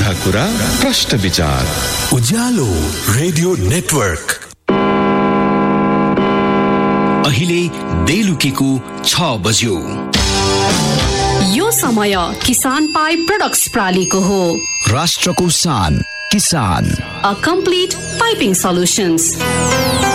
सीधा कुरा प्रश्न विचार उज्यालो रेडियो नेटवर्क अहिले बेलुकीको 6 बज्यो। यो समय किसान पाइप प्रोडक्ट्स प्रालीको हो। राष्ट्रको शान किसान, अ कम्प्लिट पाइपिङ सल्युशन्स।